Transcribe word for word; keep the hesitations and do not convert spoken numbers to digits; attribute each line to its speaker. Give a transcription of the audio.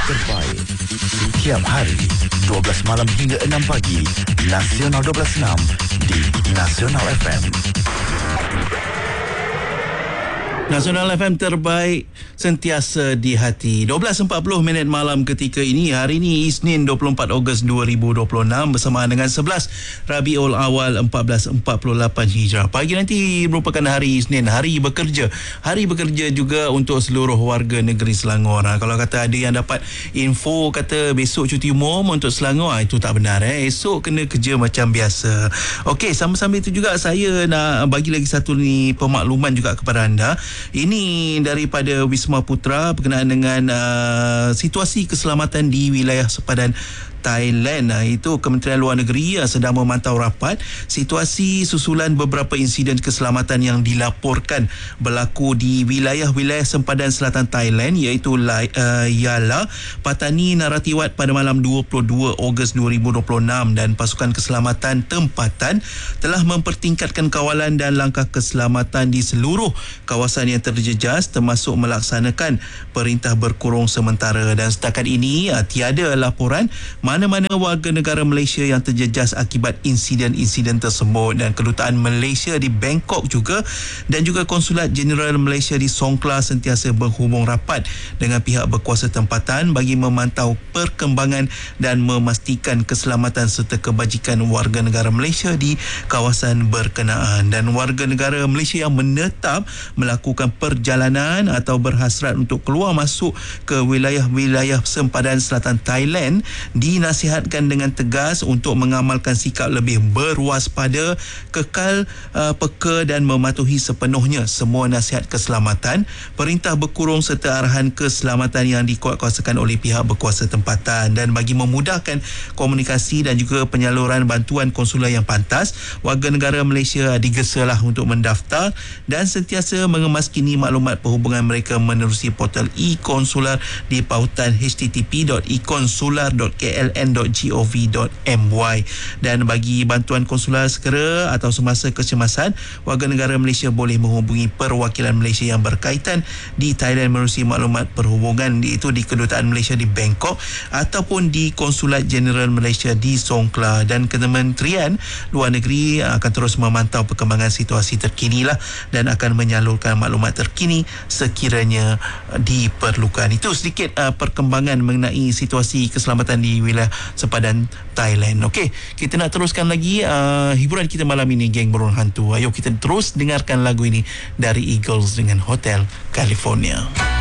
Speaker 1: terbaik. Setiap hari dua belas malam hingga enam pagi. Nasional dua belas enam di Nasional F M.
Speaker 2: Nasional F M terbaik sentiasa di hati. dua belas empat puluh minit malam ketika ini. Hari ini Isnin dua puluh empat Ogos dua ribu dua puluh enam bersamaan dengan sebelas Rabiul Awal empat belas empat puluh lapan Hijrah. Pagi nanti merupakan hari Isnin, hari bekerja. Hari bekerja juga untuk seluruh warga negeri Selangor. Ha, kalau kata ada yang dapat info kata besok cuti umum untuk Selangor, ha, itu tak benar. Eh. Esok kena kerja macam biasa. Okey, sama-sama itu juga saya nak bagi lagi satu ni pemakluman juga kepada anda. Ini daripada Wisma Putra berkenaan dengan uh, situasi keselamatan di wilayah sepadan Thailand. Itu Kementerian Luar Negeri sedang memantau rapat situasi susulan beberapa insiden keselamatan yang dilaporkan berlaku di wilayah-wilayah sempadan selatan Thailand, iaitu uh, Yala, Patani, Naratiwat pada malam dua puluh dua Ogos dua ribu dua puluh enam, dan pasukan keselamatan tempatan telah mempertingkatkan kawalan dan langkah keselamatan di seluruh kawasan yang terjejas, termasuk melaksanakan perintah berkurung sementara. Dan setakat ini uh, tiada laporan mana-mana warga negara Malaysia yang terjejas akibat insiden-insiden tersebut. Dan Kedutaan Malaysia di Bangkok juga dan juga Konsulat Jeneral Malaysia di Songkla sentiasa berhubung rapat dengan pihak berkuasa tempatan bagi memantau perkembangan dan memastikan keselamatan serta kebajikan warga negara Malaysia di kawasan berkenaan. Dan warga negara Malaysia yang menetap melakukan perjalanan atau berhasrat untuk keluar masuk ke wilayah-wilayah sempadan selatan Thailand dinasihatkan dengan tegas untuk mengamalkan sikap lebih berwaspada, kekal uh, peka dan mematuhi sepenuhnya semua nasihat keselamatan, perintah berkurung serta arahan keselamatan yang dikuatkuasakan oleh pihak berkuasa tempatan. Dan bagi memudahkan komunikasi dan juga penyaluran bantuan konsular yang pantas, warga negara Malaysia digesalah untuk mendaftar dan sentiasa mengemas kini maklumat perhubungan mereka menerusi portal e-konsular di pautan h t t p dot e konsular dot k l n dot gov dot m y. Dan bagi bantuan konsular segera atau semasa kecemasan, warga negara Malaysia boleh menghubungi perwakilan Malaysia yang berkaitan di Thailand menerusi maklumat perhubungan, iaitu di Kedutaan Malaysia di Bangkok ataupun di Konsulat Jeneral Malaysia di Songkla. Dan Kementerian Luar Negeri akan terus memantau perkembangan situasi terkini lah dan akan menyalurkan maklumat terkini sekiranya diperlukan. Itu sedikit uh, perkembangan mengenai situasi keselamatan di wilayah sepadan Thailand. Okey, kita nak teruskan lagi uh, hiburan kita malam ini, geng burung hantu. Ayo kita terus dengarkan lagu ini dari Eagles dengan Hotel California.